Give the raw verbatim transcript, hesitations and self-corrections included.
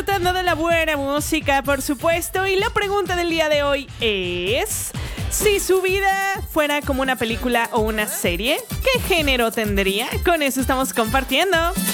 disfrutando de la buena música, por supuesto. Y la pregunta del día de hoy es: si su vida fuera como una película o una serie, ¿qué género tendría? Con eso estamos compartiendo.